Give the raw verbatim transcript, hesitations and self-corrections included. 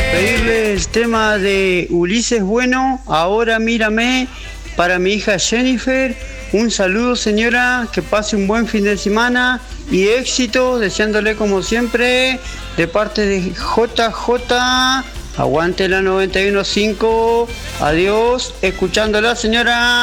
Pedirle el tema de Ulises Bueno, Ahora Mírame, para mi hija Jennifer. Un saludo, señora, que pase un buen fin de semana y éxito, deseándole como siempre, de parte de J J. Aguante la noventa y uno punto cinco. Adiós, escuchándola, señora.